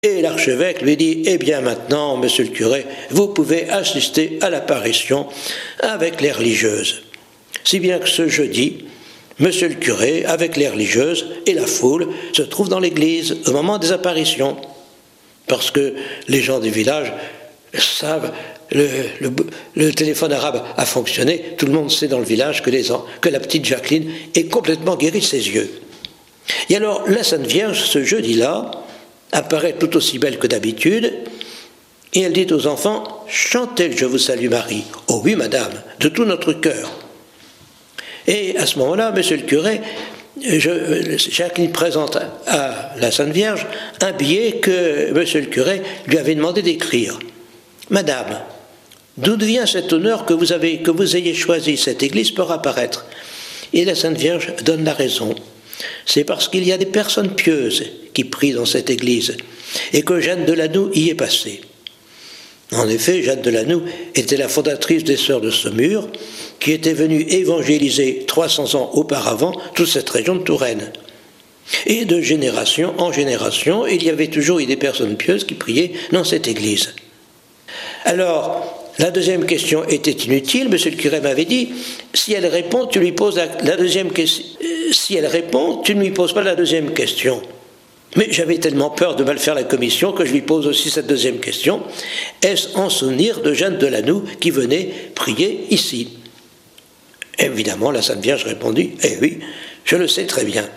Et l'archevêque lui dit « Eh bien maintenant, monsieur le curé, vous pouvez assister à l'apparition avec les religieuses. » Si bien que ce jeudi, monsieur le curé, avec les religieuses et la foule, se trouve dans l'église au moment des apparitions. Parce que les gens du village savent, le téléphone arabe a fonctionné, tout le monde sait dans le village que la petite Jacqueline est complètement guérie de ses yeux. Et alors, la Sainte Vierge, ce jeudi-là, apparaît tout aussi belle que d'habitude, et elle dit aux enfants « Chantez le Je vous salue Marie ». « Oh oui, madame, de tout notre cœur ». Et à ce moment-là, monsieur le curé, Jacqueline présente à la Sainte Vierge un billet que monsieur le curé lui avait demandé d'écrire. « Madame, d'où vient cet honneur que vous ayez choisi cette église pour apparaître ?» Et la Sainte Vierge donne la raison. C'est parce qu'il y a des personnes pieuses qui prient dans cette église et que Jeanne de Lanoux y est passée. En effet, Jeanne de Lanoux était la fondatrice des Sœurs de Saumur, qui était venue évangéliser 300 ans auparavant toute cette région de Touraine. Et de génération en génération, il y avait toujours eu des personnes pieuses qui priaient dans cette église. Alors, la deuxième question était inutile, monsieur le curé m'avait dit, si elle répond, tu lui poses la deuxième question. Si elle répond, tu ne lui poses pas la deuxième question. Mais j'avais tellement peur de mal faire la commission que je lui pose aussi cette deuxième question. Est-ce en souvenir de Jeanne de Lanoux qui venait prier ici? Évidemment, la Sainte Vierge répondit, eh oui, je le sais très bien.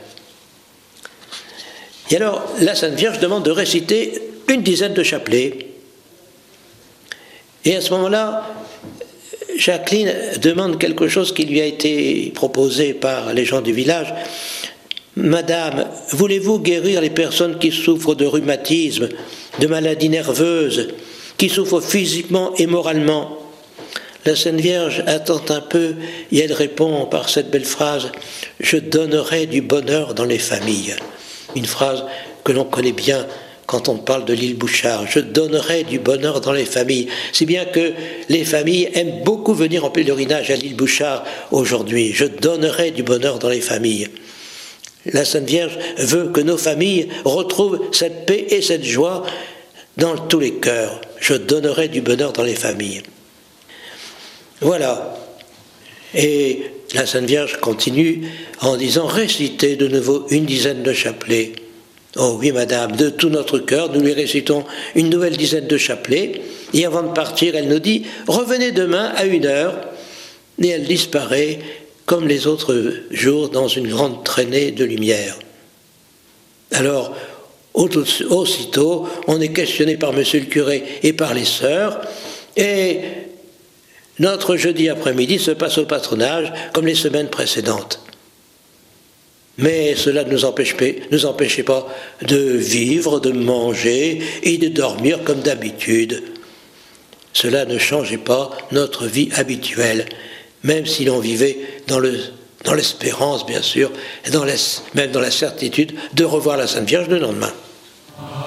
Et alors, la Sainte Vierge demande de réciter une dizaine de chapelets. Et à ce moment-là, Jacqueline demande quelque chose qui lui a été proposé par les gens du village. « Madame, voulez-vous guérir les personnes qui souffrent de rhumatisme, de maladies nerveuses, qui souffrent physiquement et moralement ?» La Sainte Vierge attend un peu et elle répond par cette belle phrase « Je donnerai du bonheur dans les familles ». Une phrase que l'on connaît bien quand on parle de l'île Bouchard. Je donnerai du bonheur dans les familles. Si bien que les familles aiment beaucoup venir en pèlerinage à l'île Bouchard aujourd'hui. Je donnerai du bonheur dans les familles. La Sainte Vierge veut que nos familles retrouvent cette paix et cette joie dans tous les cœurs. Je donnerai du bonheur dans les familles. Voilà. Et la Sainte Vierge continue en disant « Récitez de nouveau une dizaine de chapelets ». Oh oui, madame, de tout notre cœur, nous lui récitons une nouvelle dizaine de chapelets. Et avant de partir, elle nous dit « Revenez demain à 1h ». Et elle disparaît comme les autres jours dans une grande traînée de lumière. Alors, aussitôt, on est questionné par monsieur le curé et par les sœurs. Et notre jeudi après-midi se passe au patronage comme les semaines précédentes. Mais cela ne nous empêchait pas de vivre, de manger et de dormir comme d'habitude. Cela ne changeait pas notre vie habituelle, même si l'on vivait dans l'espérance, bien sûr, et même dans la certitude de revoir la Sainte Vierge le lendemain.